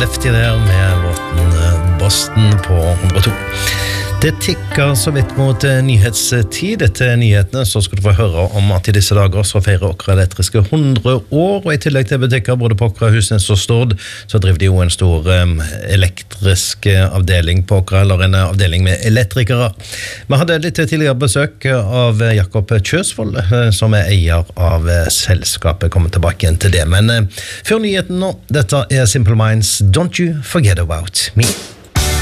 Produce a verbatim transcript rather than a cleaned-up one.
Lefty der med låten Boston på hundre og to. Det tikker så vidt mot nyhetstid. Etter nyhetene så skal du få høre om at i disse dager så feirer Åkra Elektriske hundre år, og i tillegg til butikker både på Åkra, Husnes og Stord, så driver de jo en stor um, elektrisk avdeling på Åkra, eller en avdeling med elektrikere. Vi hadde litt tidligere besøk av Jakob Kjøsvold, som er eier av selskapet. Kommer tilbake igjen til det. Men uh, før nyheten nå, dette er Simple Minds, Don't You Forget About Me.